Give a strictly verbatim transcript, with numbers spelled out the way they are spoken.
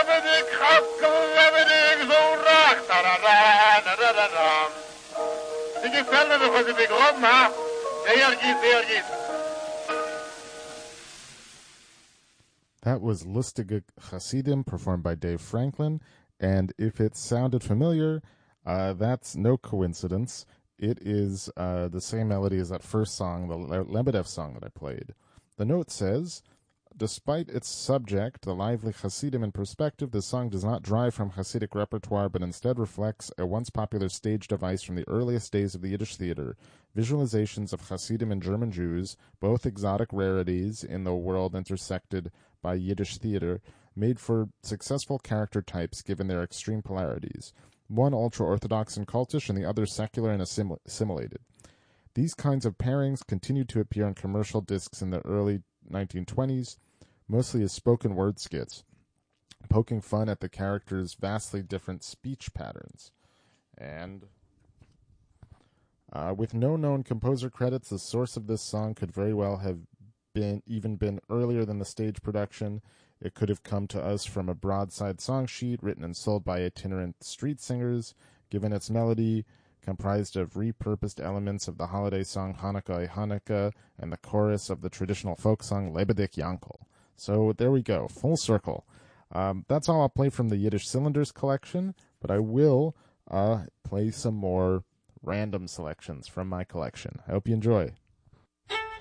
Ik verder nog eens een beetje op, maar sehr gut, sehr gut. That was Lustige Hasidim, performed by Dave Franklin, and if it sounded familiar, uh, that's no coincidence. It is uh, the same melody as that first song, the Le- Lebedev song that I played. The note says, despite its subject, the lively Hasidim in perspective, this song does not derive from Hasidic repertoire, but instead reflects a once popular stage device from the earliest days of the Yiddish theater, visualizations of Hasidim and German Jews, both exotic rarities in the world intersected by Yiddish theater, made for successful character types given their extreme polarities, one ultra-Orthodox and cultish and the other secular and assimil- assimilated. These kinds of pairings continued to appear on commercial discs in the early nineteen twenties, mostly as spoken word skits, poking fun at the characters' vastly different speech patterns. And uh, with no known composer credits, the source of this song could very well have been even been earlier than the stage production. It could have come to us from a broadside song sheet written and sold by itinerant street singers, given its melody, comprised of repurposed elements of the holiday song Hanukkah Hanukkah and the chorus of the traditional folk song Lebedik Yankel. So there we go, full circle. Um, that's all I'll play from the Yiddish Cylinders collection, but I will uh, play some more random selections from my collection. I hope you enjoy.